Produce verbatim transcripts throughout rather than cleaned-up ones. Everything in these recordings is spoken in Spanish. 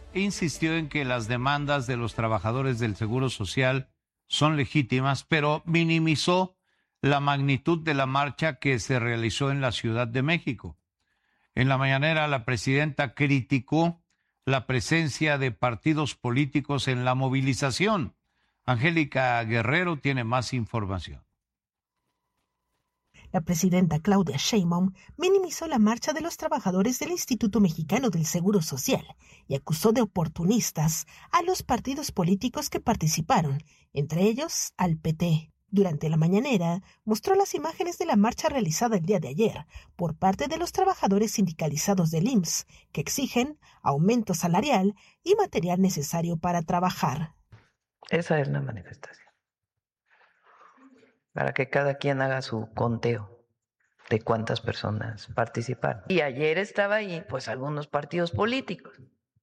insistió en que las demandas de los trabajadores del Seguro Social son legítimas, pero minimizó la magnitud de la marcha que se realizó en la Ciudad de México. En la mañanera, la presidenta criticó la presencia de partidos políticos en la movilización. Angélica Guerrero tiene más información. La presidenta Claudia Sheinbaum minimizó la marcha de los trabajadores del Instituto Mexicano del Seguro Social y acusó de oportunistas a los partidos políticos que participaron, entre ellos al P T. Durante la mañanera, mostró las imágenes de la marcha realizada el día de ayer por parte de los trabajadores sindicalizados del I M S S, que exigen aumento salarial y material necesario para trabajar. Esa es la manifestación. Para que cada quien haga su conteo de cuántas personas participaron. Y ayer estaba ahí, pues, algunos partidos políticos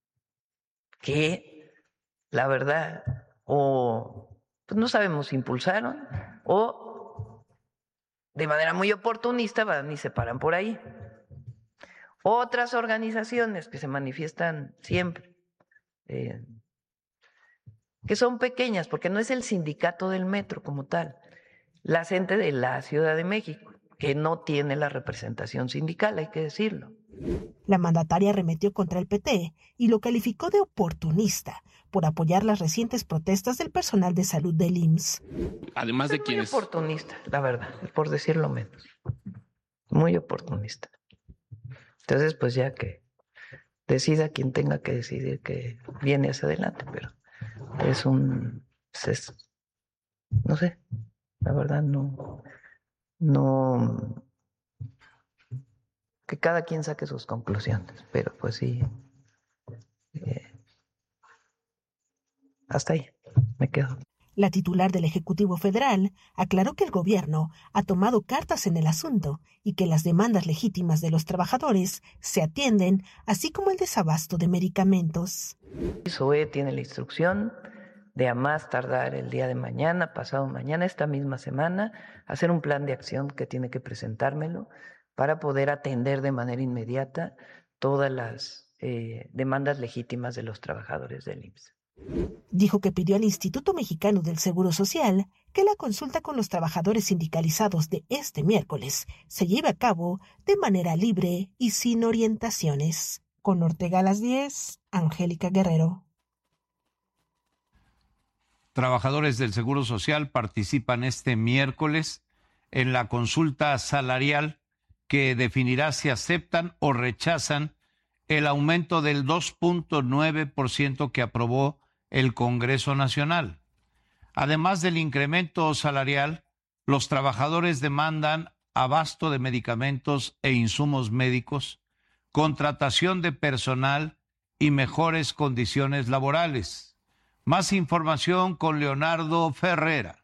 que, la verdad, o pues no sabemos si impulsaron o de manera muy oportunista van y se paran por ahí. Otras organizaciones que se manifiestan siempre, eh, que son pequeñas, porque no es el sindicato del metro como tal, la gente de la Ciudad de México, que no tiene la representación sindical, hay que decirlo. La mandataria arremetió contra el P T y lo calificó de oportunista por apoyar las recientes protestas del personal de salud del I M S S. Además de es quienes... Muy oportunista, la verdad, por decirlo menos. Muy oportunista. Entonces, pues ya que decida quien tenga que decidir que viene hacia adelante, pero es un... Es, no sé, la verdad no... no que cada quien saque sus conclusiones, pero pues sí, eh, hasta ahí me quedo. La titular del Ejecutivo Federal aclaró que el gobierno ha tomado cartas en el asunto y que las demandas legítimas de los trabajadores se atienden, así como el desabasto de medicamentos. S O E tiene la instrucción de a más tardar el día de mañana, pasado mañana, esta misma semana, hacer un plan de acción que tiene que presentármelo para poder atender de manera inmediata todas las eh, demandas legítimas de los trabajadores del I M S S. Dijo que pidió al Instituto Mexicano del Seguro Social que la consulta con los trabajadores sindicalizados de este miércoles se lleve a cabo de manera libre y sin orientaciones. Con Ortega a las diez, Angélica Guerrero. Trabajadores del Seguro Social participan este miércoles en la consulta salarial que definirá si aceptan o rechazan el aumento del dos punto nueve por ciento que aprobó el Congreso Nacional. Además del incremento salarial, los trabajadores demandan abasto de medicamentos e insumos médicos, contratación de personal y mejores condiciones laborales. Más información con Leonardo Ferrera.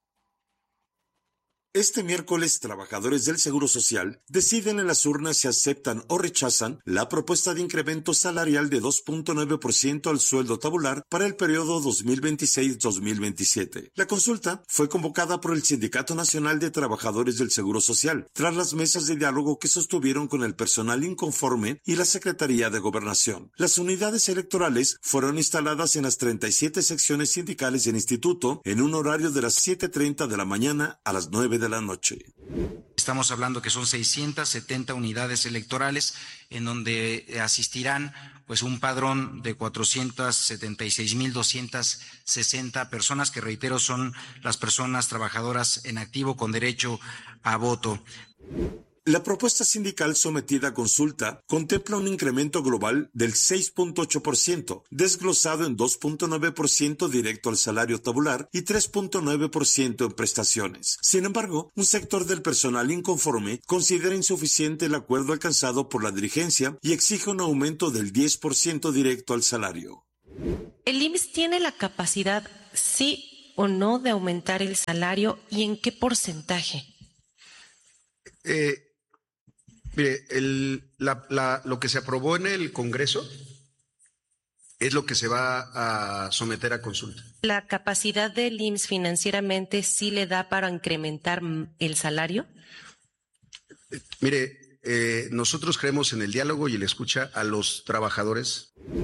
Este miércoles, trabajadores del Seguro Social deciden en las urnas si aceptan o rechazan la propuesta de incremento salarial de dos punto nueve por ciento al sueldo tabular para el periodo dos mil veintiséis a dos mil veintisiete. La consulta fue convocada por el Sindicato Nacional de Trabajadores del Seguro Social, tras las mesas de diálogo que sostuvieron con el personal inconforme y la Secretaría de Gobernación. Las unidades electorales fueron instaladas en las treinta y siete secciones sindicales del instituto en un horario de las siete treinta de la mañana a las nueve de la noche. Estamos hablando que son seiscientas setenta unidades electorales en donde asistirán pues un padrón de cuatrocientas setenta y seis mil doscientas sesenta personas que, reitero, son las personas trabajadoras en activo con derecho a voto. La propuesta sindical sometida a consulta contempla un incremento global del seis punto ocho por ciento, desglosado en dos punto nueve por ciento directo al salario tabular y tres punto nueve por ciento en prestaciones. Sin embargo, un sector del personal inconforme considera insuficiente el acuerdo alcanzado por la dirigencia y exige un aumento del diez por ciento directo al salario. ¿El I M S S tiene la capacidad, sí o no, de aumentar el salario y en qué porcentaje? Eh, Mire, el, la, la, lo que se aprobó en el Congreso es lo que se va a someter a consulta. ¿La capacidad del I M S S financieramente sí le da para incrementar el salario? Eh, mire, eh, nosotros creemos en el diálogo y en la escucha a los trabajadores.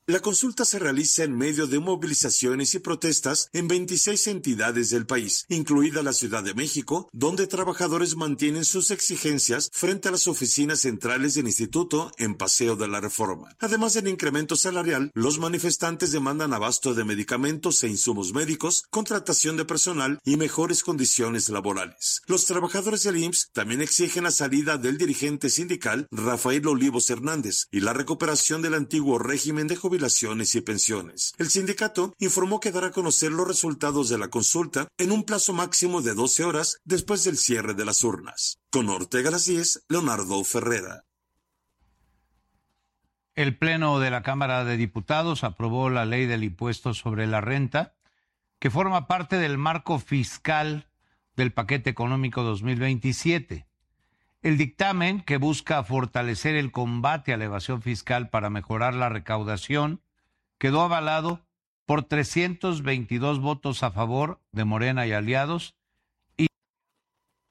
La consulta se realiza en medio de movilizaciones y protestas en veintiséis entidades del país, incluida la Ciudad de México, donde trabajadores mantienen sus exigencias frente a las oficinas centrales del instituto en Paseo de la Reforma. Además del incremento salarial, los manifestantes demandan abasto de medicamentos e insumos médicos, contratación de personal y mejores condiciones laborales. Los trabajadores del I M S S también exigen la salida del dirigente sindical Rafael Olivos Hernández y la recuperación del antiguo régimen de jubilación y pensiones. El sindicato informó que dará a conocer los resultados de la consulta en un plazo máximo de doce horas después del cierre de las urnas. Con Ortega a las diez, Leonardo Ferrera. El Pleno de la Cámara de Diputados aprobó la ley del impuesto sobre la renta, que forma parte del marco fiscal del paquete económico dos mil veintisiete. El dictamen, que busca fortalecer el combate a la evasión fiscal para mejorar la recaudación, quedó avalado por trescientos veintidós votos a favor de Morena y aliados